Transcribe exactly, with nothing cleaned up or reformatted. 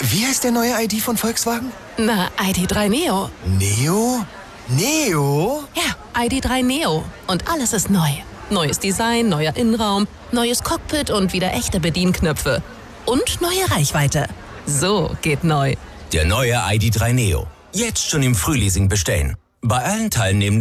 Wie heißt der neue I D von Volkswagen? Na, I D drei Neo. Neo? Neo? Ja, I D drei Neo. Und alles ist neu. Neues Design, neuer Innenraum, neues Cockpit und wieder echte Bedienknöpfe. Und neue Reichweite. So geht neu. Der neue I D drei Neo. Jetzt schon im Frühleasing bestellen. Bei allen Teilnehmenden